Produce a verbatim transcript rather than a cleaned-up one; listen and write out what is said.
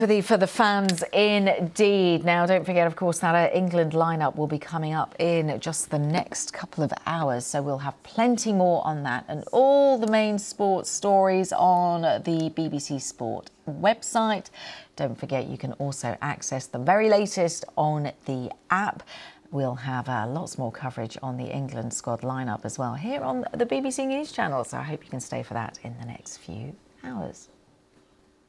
For the, for the fans, indeed. Now, don't forget, of course, that uh, England lineup will be coming up in just the next couple of hours. So we'll have plenty more on that and all the main sports stories on the B B C Sport website. Don't forget, you can also access the very latest on the app. We'll have uh, lots more coverage on the England squad lineup as well here on the B B C News channel. So I hope you can stay for that in the next few hours.